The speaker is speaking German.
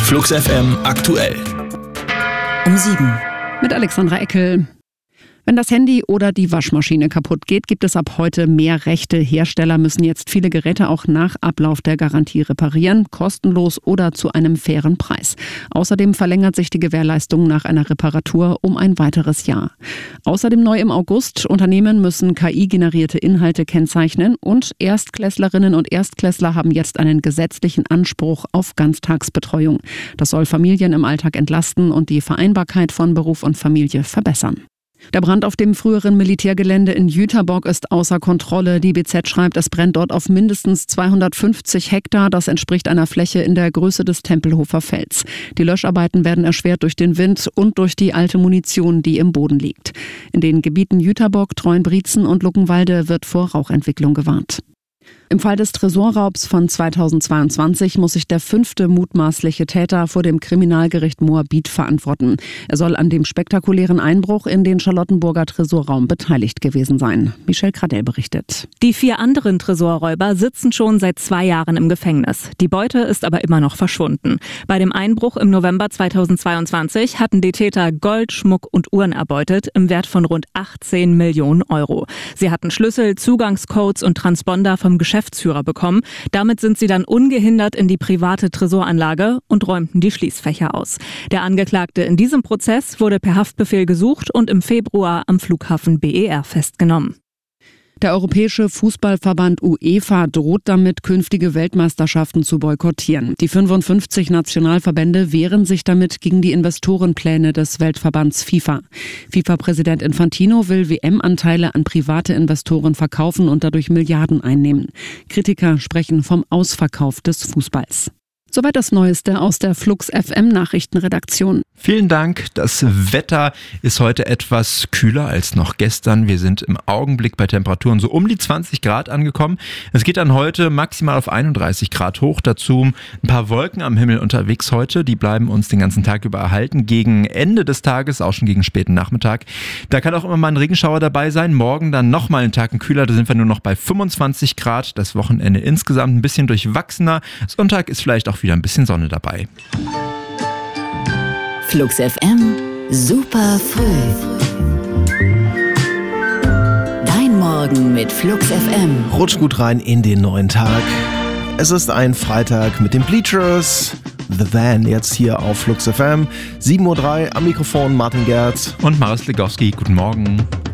Flux FM aktuell. Um 7. Mit Alexandra Eckel. Wenn das Handy oder die Waschmaschine kaputt geht, gibt es ab heute mehr Rechte. Hersteller müssen jetzt viele Geräte auch nach Ablauf der Garantie reparieren, kostenlos oder zu einem fairen Preis. Außerdem verlängert sich die Gewährleistung nach einer Reparatur um ein weiteres Jahr. Außerdem neu im August: Unternehmen müssen KI-generierte Inhalte kennzeichnen und Erstklässlerinnen und Erstklässler haben jetzt einen gesetzlichen Anspruch auf Ganztagsbetreuung. Das soll Familien im Alltag entlasten und die Vereinbarkeit von Beruf und Familie verbessern. Der Brand auf dem früheren Militärgelände in Jüterbock ist außer Kontrolle. Die BZ schreibt, es brennt dort auf mindestens 250 Hektar. Das entspricht einer Fläche in der Größe des Tempelhofer Felds. Die Löscharbeiten werden erschwert durch den Wind und durch die alte Munition, die im Boden liegt. In den Gebieten Jüterbock, Treuenbrietzen und Luckenwalde wird vor Rauchentwicklung gewarnt. Im Fall des Tresorraubs von 2022 muss sich der 5. mutmaßliche Täter vor dem Kriminalgericht Moabit verantworten. Er soll an dem spektakulären Einbruch in den Charlottenburger Tresorraum beteiligt gewesen sein. Michelle Kradell berichtet. Die 4 anderen Tresorräuber sitzen schon seit 2 Jahren im Gefängnis. Die Beute ist aber immer noch verschwunden. Bei dem Einbruch im November 2022 hatten die Täter Gold, Schmuck und Uhren erbeutet im Wert von rund 18 Millionen Euro. Sie hatten Schlüssel, Zugangscodes und Transponder vom Geschäftsführer bekommen. Damit sind sie dann ungehindert in die private Tresoranlage und räumten die Schließfächer aus. Der Angeklagte in diesem Prozess wurde per Haftbefehl gesucht und im Februar am Flughafen BER festgenommen. Der Europäische Fußballverband UEFA droht damit, künftige Weltmeisterschaften zu boykottieren. Die 55 Nationalverbände wehren sich damit gegen die Investorenpläne des Weltverbands FIFA. FIFA-Präsident Infantino will WM-Anteile an private Investoren verkaufen und dadurch Milliarden einnehmen. Kritiker sprechen vom Ausverkauf des Fußballs. Soweit das Neueste aus der Flux FM Nachrichtenredaktion. Vielen Dank. Das Wetter ist heute etwas kühler als noch gestern. Wir sind im Augenblick bei Temperaturen so um die 20 Grad angekommen. Es geht dann heute maximal auf 31 Grad hoch. Dazu ein paar Wolken am Himmel unterwegs heute. Die bleiben uns den ganzen Tag über erhalten. Gegen Ende des Tages, auch schon gegen späten Nachmittag. Da kann auch immer mal ein Regenschauer dabei sein. Morgen dann nochmal einen Tag kühler. Da sind wir nur noch bei 25 Grad. Das Wochenende insgesamt ein bisschen durchwachsener. Sonntag ist vielleicht auch wieder ein bisschen Sonne dabei. Flux FM, super früh. Dein Morgen mit Flux FM. Rutsch gut rein in den neuen Tag. Es ist ein Freitag mit den Bleachers. The Van jetzt hier auf Flux FM. 7:03 Uhr am Mikrofon Martin Gerz. Und Maris Legowski, guten Morgen.